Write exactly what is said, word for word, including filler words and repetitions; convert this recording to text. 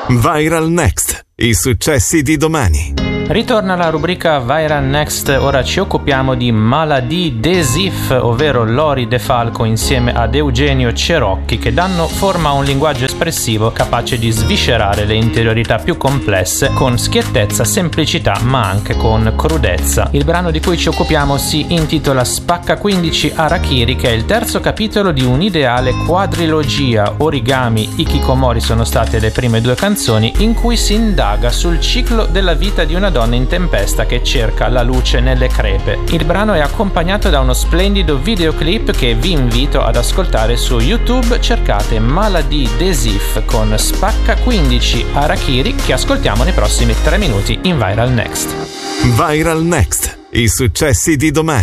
Viral Next, i successi di domani. Ritorna la rubrica Viral Next, ora ci occupiamo di Maladie des Ifs, ovvero Lori De Falco insieme ad Eugenio Cerocchi, che danno forma a un linguaggio espressivo capace di sviscerare le interiorità più complesse con schiettezza, semplicità ma anche con crudezza. Il brano di cui ci occupiamo si intitola Spacca quindici Harakiri, che è il terzo capitolo di un'ideale quadrilogia. Origami, Hikikomori sono state le prime due canzoni in cui si indaga sul ciclo della vita di una donna in tempesta che cerca la luce nelle crepe. Il brano è accompagnato da uno splendido videoclip che vi invito ad ascoltare su YouTube. Cercate Maladie des Ifs con Spacca quindici Harakiri, che ascoltiamo nei prossimi tre minuti in Viral Next. Viral Next, i successi di domani.